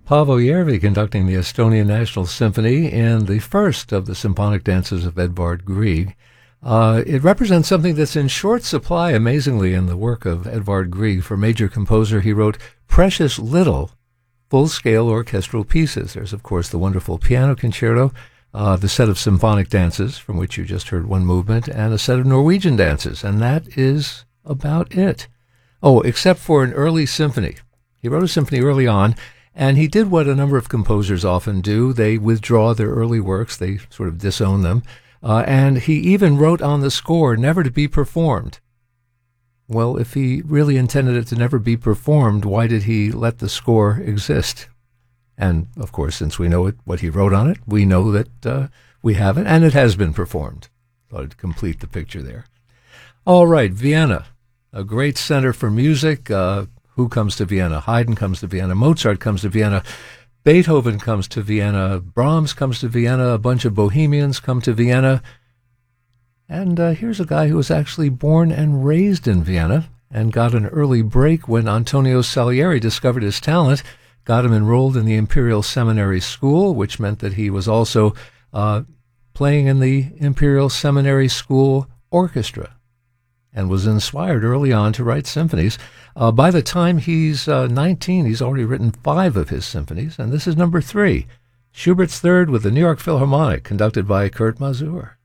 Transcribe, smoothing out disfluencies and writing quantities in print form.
Paavo Järvi conducting the Estonian National Symphony in the first of the symphonic dances of Edvard Grieg. It represents something that's in short supply, amazingly, in the work of Edvard Grieg. For major composer, he wrote precious little full-scale orchestral pieces. There's, of course, the wonderful piano concerto, the set of symphonic dances, from which you just heard one movement, and a set of Norwegian dances, and that is about it. Oh, except for an early symphony. He wrote a symphony early on, and he did what a number of composers often do. They withdraw their early works, they sort of disown them, and he even wrote on the score, never to be performed. Well, if he really intended it to never be performed, why did he let the score exist? And, of course, since we know what he wrote on it, we know that we have it, and it has been performed. Thought I'd complete the picture there. All right, Vienna, a great center for music. Who comes to Vienna? Haydn comes to Vienna. Mozart comes to Vienna. Beethoven comes to Vienna. Brahms comes to Vienna. A bunch of bohemians come to Vienna. And here's a guy who was actually born and raised in Vienna and got an early break when Antonio Salieri discovered his talent, got him enrolled in the Imperial Seminary School, which meant that he was also playing in the Imperial Seminary School Orchestra, and was inspired early on to write symphonies. By the time he's 19, he's already written 5 of his symphonies, and this is number 3, Schubert's Third with the New York Philharmonic, conducted by Kurt Masur.